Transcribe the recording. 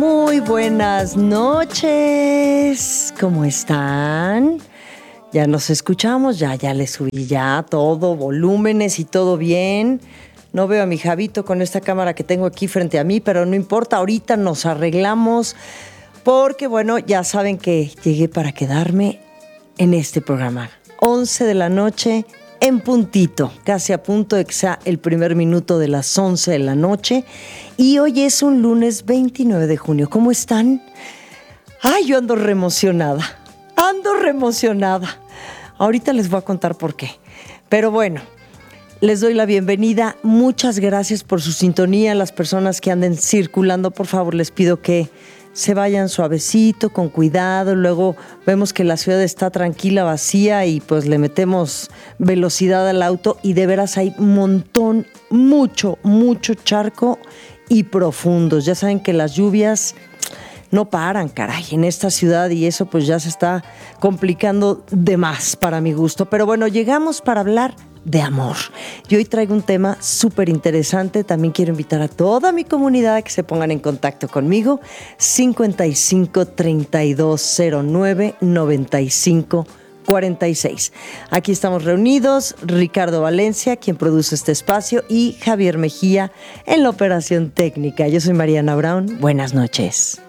Muy buenas noches. ¿Cómo están? Ya nos escuchamos, ya le subí ya todo, volúmenes y todo bien. No veo a mi Javito con esta cámara que tengo aquí frente a mí, pero no importa, ahorita nos arreglamos porque, bueno, ya saben que llegué para quedarme en este programa. 11 de la noche en puntito, casi a punto de que sea el primer minuto de las 11 de la noche. Y hoy es un lunes 29 de junio. ¿Cómo están? Ay, yo ando re emocionada. Ahorita les voy a contar por qué. Pero bueno, les doy la bienvenida. Muchas gracias por su sintonía. Las personas que anden circulando, por favor, les pido que se vayan suavecito, con cuidado. Luego vemos que la ciudad está tranquila, vacía y pues le metemos velocidad al auto y de veras hay un montón, mucho charco y profundos. Ya saben que las lluvias no paran, caray, en esta ciudad y eso pues ya se está complicando de más para mi gusto. Pero bueno, llegamos para hablar de amor. Y hoy traigo un tema súper interesante. También quiero invitar a toda mi comunidad a que se pongan en contacto conmigo. 55 32 09 95 46. Aquí estamos reunidos, Ricardo Valencia, quien produce este espacio, y Javier Mejía en la operación técnica. Yo soy Mariana Brown. Buenas noches.